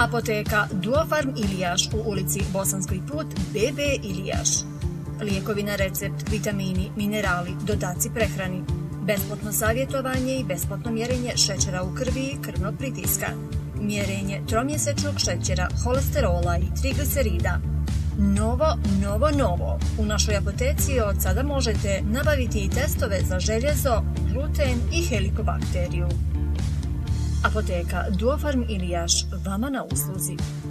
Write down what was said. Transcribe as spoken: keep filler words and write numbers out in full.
Apoteka Duofarm Ilijaš u ulici Bosanski put B B Ilijaš. Lijekovi na recept, vitamini, minerali, dodaci prehrani. Besplatno savjetovanje i besplatno mjerenje šećera u krvi i krvnog pritiska. Mjerenje tromjesečnog šećera, holesterola i triglicerida. Novo, novo, novo. U našoj apoteci od sada možete nabaviti i testove za željezo, gluten i helikobakteriju. Apoteka Duofarm Ilijaš, vama na usluzi.